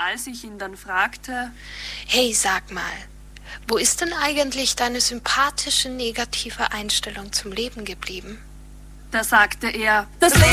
als ich ihn dann fragte: Hey, sag mal, wo ist denn eigentlich deine sympathische negative Einstellung zum Leben geblieben? Da sagte er: Das Leben